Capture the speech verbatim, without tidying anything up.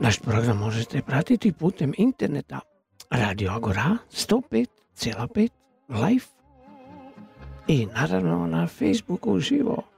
Naš program možete pratiti putem interneta Radio Agora sto pet zarez pet live i naravno na Facebooku uživo.